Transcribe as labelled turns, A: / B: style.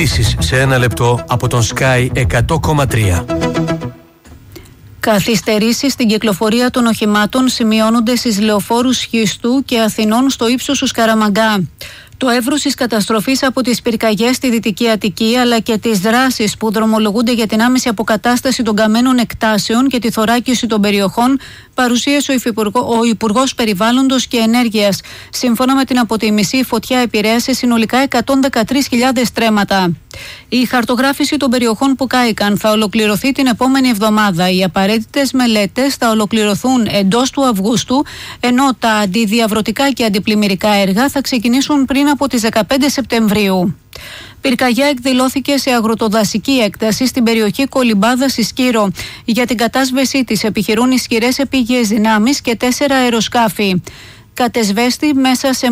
A: Ειδήσεις σε ένα λεπτό από τον Sky 100,3.
B: Καθυστερήσεις στην κυκλοφορία των οχημάτων σημειώνονται στις λεωφόρους Σχίστου και Αθηνών στο ύψος του Σκαραμαγκά. Το εύρος της καταστροφής από τις πυρκαγιές στη Δυτική Αττική αλλά και τις δράσεις που δρομολογούνται για την άμεση αποκατάσταση των καμένων εκτάσεων και τη θωράκιση των περιοχών παρουσίασε ο Υπουργός Περιβάλλοντος και Ενέργειας. Σύμφωνα με την αποτίμηση, η φωτιά επηρέασε συνολικά 113.000 στρέμματα. Η χαρτογράφηση των περιοχών που κάηκαν θα ολοκληρωθεί την επόμενη εβδομάδα. Οι απαραίτητες μελέτες θα ολοκληρωθούν εντός του Αυγούστου, ενώ τα αντιδιαβρωτικά και αντιπλημμυρικά έργα θα ξεκινήσουν πριν από τις 15 Σεπτεμβρίου. Πυρκαγιά εκδηλώθηκε σε αγροτοδασική έκταση στην περιοχή Κολυμπάδα στη Σκύρο. Για την κατάσβεσή της επιχειρούν ισχυρές επίγειες δυνάμεις και 4 αεροσκάφη. Κατεσβέστη μέσα σε